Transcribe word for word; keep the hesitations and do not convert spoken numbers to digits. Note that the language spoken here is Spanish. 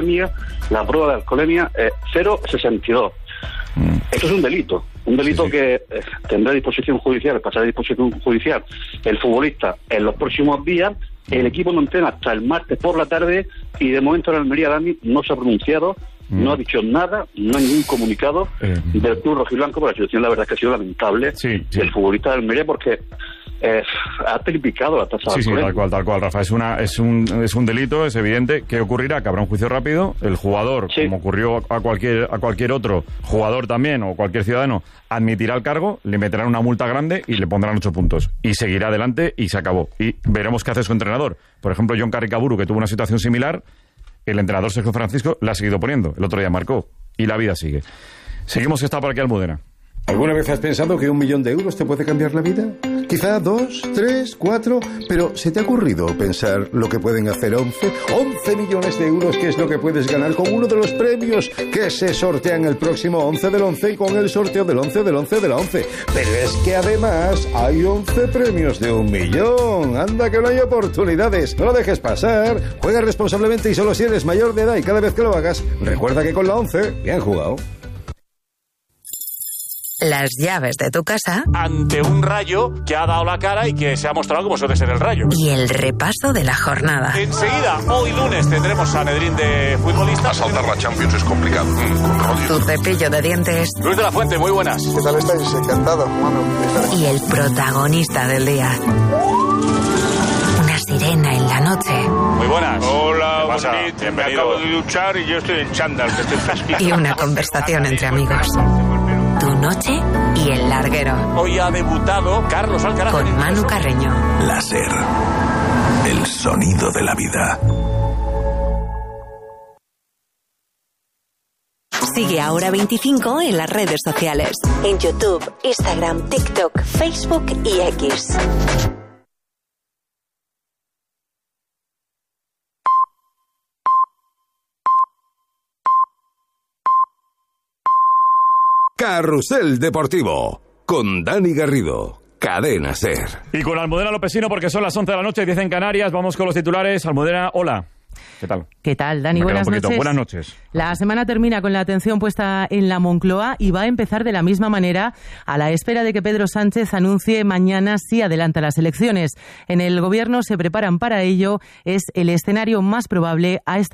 mía, la prueba de alcoholemia es cero coma sesenta y dos. Mm. Esto es un delito, un delito sí, sí. que eh, tendrá disposición judicial, pasará a disposición judicial el futbolista en los próximos días. El equipo no entrena hasta el martes por la tarde y de momento en Almería Dani no se ha pronunciado, mm. no ha dicho nada, no hay ningún comunicado eh. del club rojiblanco, pero la situación la verdad es que ha sido lamentable sí, sí. del futbolista de Almería porque eh, ha triplicado la tasa sí, de sí, tal cual, tal cual, Rafa, es una es un es un delito, es evidente que ocurrirá, que habrá un juicio rápido, el jugador, sí. como ocurrió a cualquier a cualquier otro jugador también o cualquier ciudadano, admitirá el cargo, le meterán una multa grande y le pondrán ocho puntos y seguirá adelante y se acabó. Y veremos qué hace su entrenador. Por ejemplo, John Carricaburu, que tuvo una situación similar, el entrenador Sergio Francisco la ha seguido poniendo, el otro día marcó y la vida sigue. Seguimos, que está por aquí Almudena. ¿Alguna vez has pensado que un millón de euros te puede cambiar la vida? Quizá dos, tres, cuatro, pero ¿se te ha ocurrido pensar lo que pueden hacer once? once millones de euros, que es lo que puedes ganar con uno de los premios que se sortean el próximo once del once y con el sorteo del once del once del once. Pero es que además hay once premios de un millón. Anda que no hay oportunidades. No lo dejes pasar. Juega responsablemente y solo si eres mayor de edad, y cada vez que lo hagas, recuerda que con la once, bien jugado. Las llaves de tu casa ante un Rayo que ha dado la cara y que se ha mostrado como suele ser el Rayo. Y el repaso de la jornada. Enseguida, hoy lunes, tendremos a Sanedrín de futbolistas. Asaltar la Champions es complicado. Mm, tu cepillo de dientes. Luis de la Fuente, muy buenas. ¿Qué tal estáis? Encantado. Bueno, y el protagonista del día. Una sirena en la noche. Muy buenas. Hola, bonito. Me acabo de duchar y yo estoy en chándal, que estoy fresquito. Y una conversación entre amigos. Tu noche y el larguero. Hoy ha debutado Carlos Alcaraz con Manu Carreño. Láser, el sonido de la vida. Sigue Ahora veinticinco en las redes sociales. En YouTube, Instagram, TikTok, Facebook y X. Carrusel Deportivo, con Dani Garrido, Cadena SER. Y con Almudena Lopesino, porque son las once de la noche, diez en Canarias. Vamos con los titulares. Almudena, hola. ¿Qué tal? ¿Qué tal, Dani? Buenas noches. Buenas noches. La semana termina con la atención puesta en la Moncloa y va a empezar de la misma manera a la espera de que Pedro Sánchez anuncie mañana si adelanta las elecciones. En el Gobierno se preparan para ello. Es el escenario más probable a esta